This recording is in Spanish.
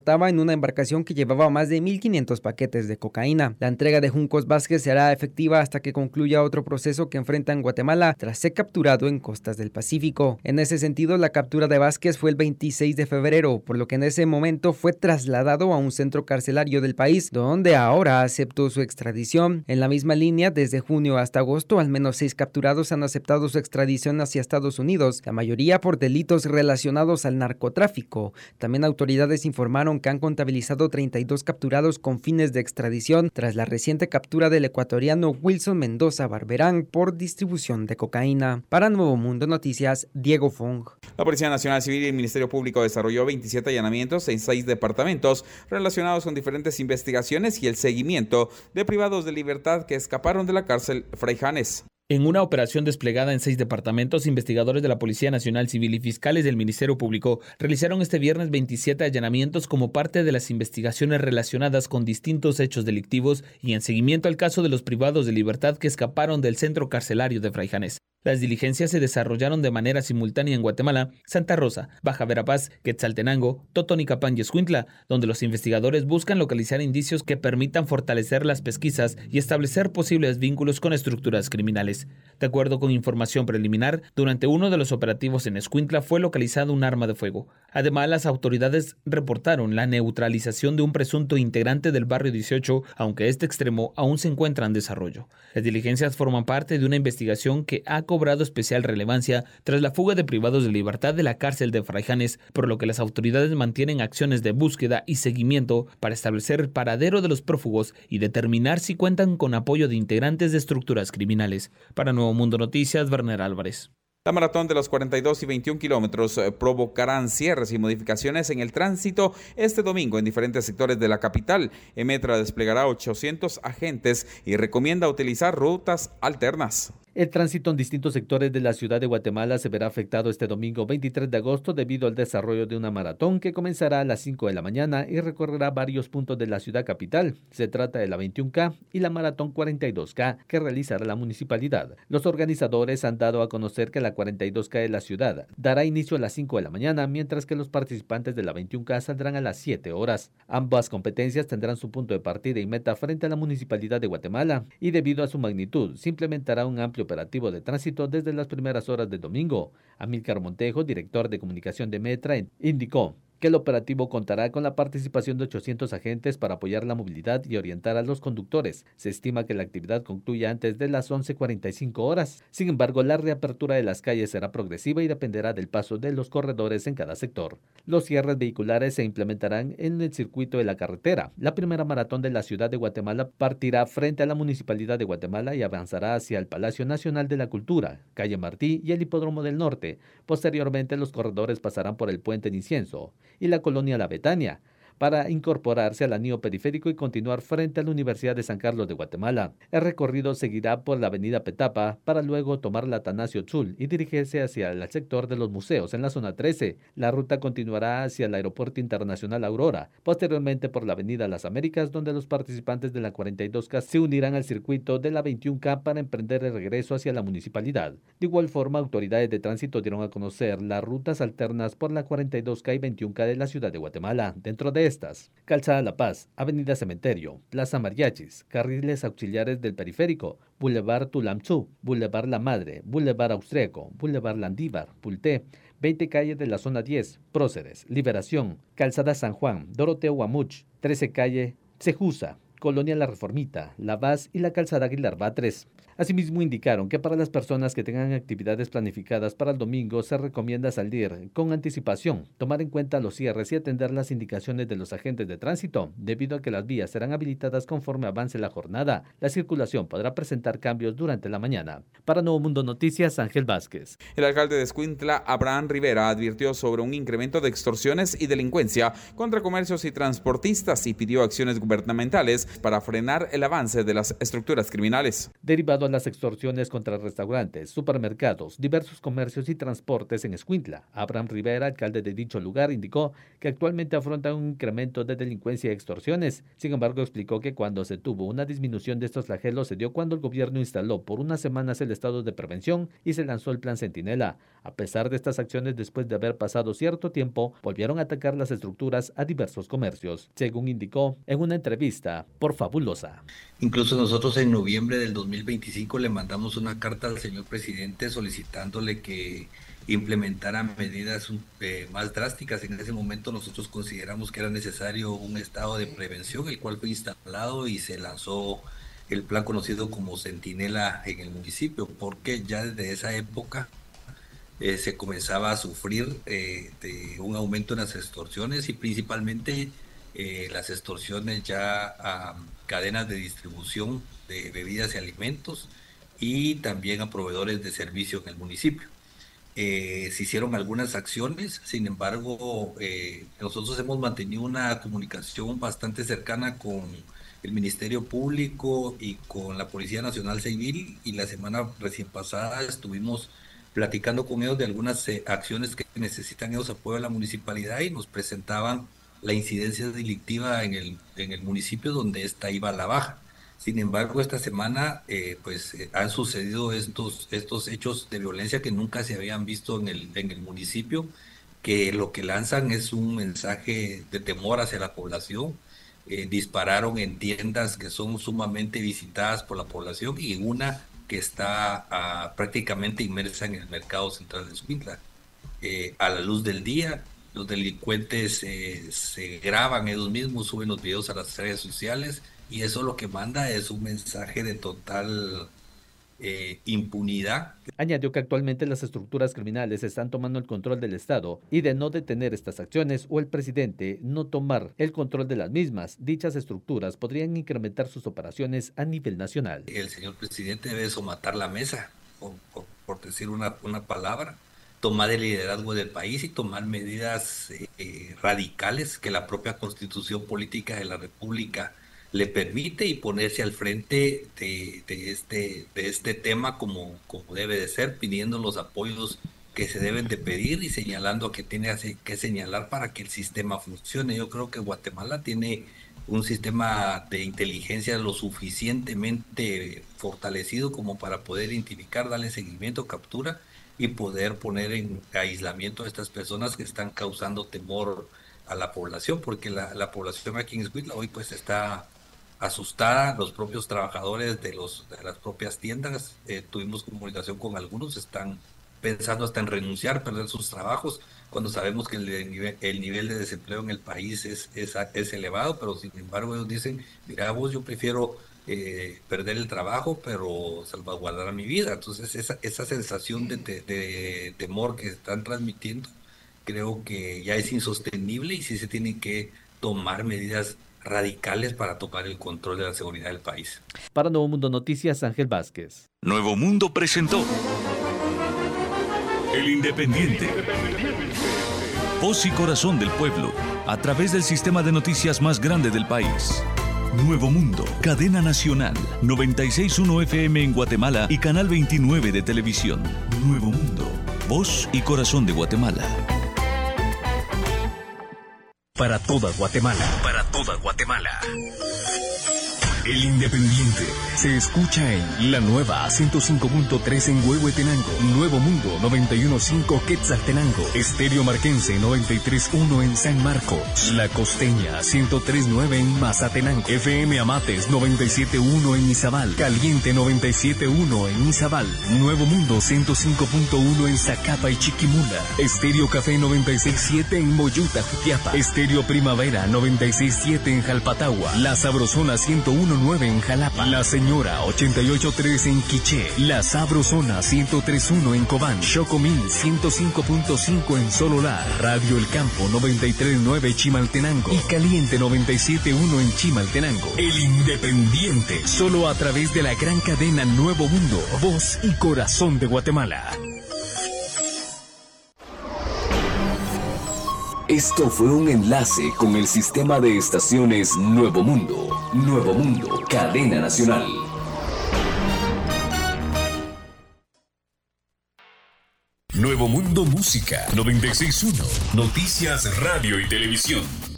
Estaba en una embarcación que llevaba más de 1.500 paquetes de cocaína. La entrega de Juncos Vázquez será efectiva hasta que concluya otro proceso que enfrenta en Guatemala tras ser capturado en costas del Pacífico. En ese sentido, la captura de Vázquez fue el 26 de febrero, por lo que en ese momento fue trasladado a un centro carcelario del país, donde ahora aceptó su extradición. En la misma línea, desde junio hasta agosto, al menos 6 capturados han aceptado su extradición hacia Estados Unidos, la mayoría por delitos relacionados al narcotráfico. También autoridades informaron que han contabilizado 32 capturados con fines de extradición tras la reciente captura del ecuatoriano Wilson Mendoza Barberán por distribución de cocaína. Para Nuevo Mundo Noticias, Diego Fong. La Policía Nacional Civil y el Ministerio Público desarrolló 27 allanamientos en 6 departamentos relacionados con diferentes investigaciones y el seguimiento de privados de libertad que escaparon de la cárcel Fraijanes. En una operación desplegada en 6 departamentos, investigadores de la Policía Nacional Civil y fiscales del Ministerio Público realizaron este viernes 27 allanamientos como parte de las investigaciones relacionadas con distintos hechos delictivos y en seguimiento al caso de los privados de libertad que escaparon del centro carcelario de Fraijanes. Las diligencias se desarrollaron de manera simultánea en Guatemala, Santa Rosa, Baja Verapaz, Quetzaltenango, Totonicapán y Escuintla, donde los investigadores buscan localizar indicios que permitan fortalecer las pesquisas y establecer posibles vínculos con estructuras criminales. De acuerdo con información preliminar, durante uno de los operativos en Escuintla fue localizado un arma de fuego. Además, las autoridades reportaron la neutralización de un presunto integrante del barrio 18, aunque este extremo aún se encuentra en desarrollo. Las diligencias forman parte de una investigación que ha cobrado especial relevancia tras la fuga de privados de libertad de la cárcel de Fraijanes, por lo que las autoridades mantienen acciones de búsqueda y seguimiento para establecer el paradero de los prófugos y determinar si cuentan con apoyo de integrantes de estructuras criminales. Para Nuevo Mundo Noticias, Werner Álvarez. La maratón de los 42 y 21 kilómetros provocarán cierres y modificaciones en el tránsito este domingo en diferentes sectores de la capital. Emetra desplegará 800 agentes y recomienda utilizar rutas alternas. El tránsito en distintos sectores de la ciudad de Guatemala se verá afectado este domingo 23 de agosto debido al desarrollo de una maratón que comenzará a las 5 de la mañana y recorrerá varios puntos de la ciudad capital. Se trata de la 21K y la maratón 42K que realizará la municipalidad. Los organizadores han dado a conocer que la 42K de la ciudad dará inicio a las 5 de la mañana, mientras que los participantes de la 21K saldrán a las 7 horas. Ambas competencias tendrán su punto de partida y meta frente a la municipalidad de Guatemala y debido a su magnitud se implementará un amplio operativo de tránsito desde las primeras horas del domingo. Amílcar Montejo, director de comunicación de Metra, indicó que el operativo contará con la participación de 800 agentes para apoyar la movilidad y orientar a los conductores. Se estima que la actividad concluya antes de las 11:45 horas. Sin embargo, la reapertura de las calles será progresiva y dependerá del paso de los corredores en cada sector. Los cierres vehiculares se implementarán en el circuito de la carretera. La primera maratón de la ciudad de Guatemala partirá frente a la Municipalidad de Guatemala y avanzará hacia el Palacio Nacional de la Cultura, Calle Martí y el Hipódromo del Norte. Posteriormente, los corredores pasarán por el Puente de Incienso y la colonia La Betania, para incorporarse al anillo periférico y continuar frente a la Universidad de San Carlos de Guatemala. El recorrido seguirá por la avenida Petapa para luego tomar la Atanasio Tzul y dirigirse hacia el sector de los museos en la zona 13. La ruta continuará hacia el Aeropuerto Internacional Aurora, posteriormente por la avenida Las Américas, donde los participantes de la 42K se unirán al circuito de la 21K para emprender el regreso hacia la municipalidad. De igual forma, autoridades de tránsito dieron a conocer las rutas alternas por la 42K y 21K de la ciudad de Guatemala. Dentro de estas: Calzada La Paz, Avenida Cementerio, Plaza Mariachis, carriles auxiliares del periférico, Boulevard Tulamtzú, Boulevard La Madre, Boulevard Austriaco, Boulevard Landívar, Pulté, 20 calles de la zona 10, Próceres, Liberación, Calzada San Juan, Doroteo Guamuch, 13 calle Cejusa, Colonia La Reformita, La Vaz y la Calzada Aguilar Va 3. Asimismo, indicaron que para las personas que tengan actividades planificadas para el domingo se recomienda salir con anticipación, tomar en cuenta los cierres y atender las indicaciones de los agentes de tránsito, debido a que las vías serán habilitadas conforme avance la jornada. La circulación podrá presentar cambios durante la mañana. Para Nuevo Mundo Noticias, Ángel Vázquez. El alcalde de Escuintla, Abraham Rivera, advirtió sobre un incremento de extorsiones y delincuencia contra comercios y transportistas y pidió acciones gubernamentales para frenar el avance de las estructuras criminales. Derivado a las extorsiones contra restaurantes, supermercados, diversos comercios y transportes en Escuintla, Abraham Rivera, alcalde de dicho lugar, indicó que actualmente afronta un incremento de delincuencia y extorsiones. Sin embargo, explicó que cuando se tuvo una disminución de estos flagelos se dio cuando el gobierno instaló por unas semanas el estado de prevención y se lanzó el plan Centinela. A pesar de estas acciones, después de haber pasado cierto tiempo, volvieron a atacar las estructuras a diversos comercios, según indicó en una entrevista por Fabulosa. Incluso nosotros en noviembre del 2025 le mandamos una carta al señor presidente solicitándole que implementara medidas más drásticas. En ese momento nosotros consideramos que era necesario un estado de prevención, el cual fue instalado y se lanzó el plan conocido como Centinela en el municipio, porque ya desde esa época se comenzaba a sufrir de un aumento en las extorsiones y principalmente las extorsiones ya a cadenas de distribución de bebidas y alimentos y también a proveedores de servicio en el municipio. Se hicieron algunas acciones, sin embargo, nosotros hemos mantenido una comunicación bastante cercana con el Ministerio Público y con la Policía Nacional Civil, y la semana recién pasada estuvimos platicando con ellos de algunas acciones que necesitan ellos apoyo de la municipalidad y nos presentaban la incidencia delictiva en el municipio donde esta iba a la baja. Sin embargo, esta semana han sucedido estos hechos de violencia que nunca se habían visto en el municipio, que lo que lanzan es un mensaje de temor hacia la población. Dispararon en tiendas que son sumamente visitadas por la población y una que está prácticamente inmersa en el mercado central de Escuintla. A la luz del día, los delincuentes se graban ellos mismos, suben los videos a las redes sociales, y eso lo que manda es un mensaje de total impunidad. Añadió que actualmente las estructuras criminales están tomando el control del Estado y de no detener estas acciones o el presidente no tomar el control de las mismas, dichas estructuras podrían incrementar sus operaciones a nivel nacional. El señor presidente debe somatar la mesa, por decir una palabra, tomar el liderazgo del país y tomar medidas radicales que la propia Constitución Política de la República le permite, y ponerse al frente de este tema como debe de ser, pidiendo los apoyos que se deben de pedir y señalando que tiene que señalar para que el sistema funcione. Yo creo que Guatemala tiene un sistema de inteligencia lo suficientemente fortalecido como para poder identificar, darle seguimiento, captura y poder poner en aislamiento a estas personas que están causando temor a la población, porque la población aquí en Escuintla hoy pues está asustada. Los propios trabajadores de las propias tiendas, tuvimos comunicación con algunos, están pensando hasta en renunciar, perder sus trabajos, cuando sabemos que el nivel de desempleo en el país es elevado, pero sin embargo ellos dicen, mira vos, yo prefiero perder el trabajo, pero salvaguardar mi vida. Entonces esa sensación de temor que están transmitiendo, creo que ya es insostenible y sí se tienen que tomar medidas radicales para tomar el control de la seguridad del país. Para Nuevo Mundo Noticias, Ángel Vázquez. Nuevo Mundo presentó El Independiente. Voz y corazón del pueblo, a través del sistema de noticias más grande del país. Nuevo Mundo, cadena nacional, 96.1 FM en Guatemala y canal 29 de televisión. Nuevo Mundo, voz y corazón de Guatemala. Para toda Guatemala. Para toda Guatemala. El Independiente se escucha en la nueva 105.3 en Huehuetenango, Nuevo Mundo 91.5 Quetzaltenango, Estéreo Marquense 93.1 en San Marcos, La Costeña 103.9 en Mazatenango, FM Amates 97.1 en Izabal, Caliente 97.1 en Izabal, Nuevo Mundo 105.1 en Zacapa y Chiquimula, Estéreo Café 96.7 en Moyuta, Jutiapa, Estéreo Primavera 96.7 en Jalpatagua, La Sabrosona 101.9 en Jalapa, La Señora 88.3 en Quiché, La Sabrosona 103.1 en Cobán, Chocomil 105.5 en Sololá, Radio El Campo 93.9 Chimaltenango y Caliente 97.1 en Chimaltenango. El Independiente, solo a través de la gran cadena Nuevo Mundo, voz y corazón de Guatemala. Esto fue un enlace con el sistema de estaciones Nuevo Mundo. Nuevo Mundo, cadena nacional. Nuevo Mundo Música 96.1. Noticias, radio y televisión.